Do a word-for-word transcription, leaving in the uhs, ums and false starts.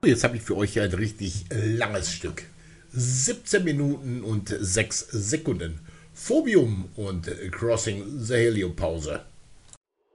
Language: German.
Jetzt habe ich für euch ein richtig langes Stück. siebzehn Minuten und sechs Sekunden. Phobium und Crossing the Heliopause.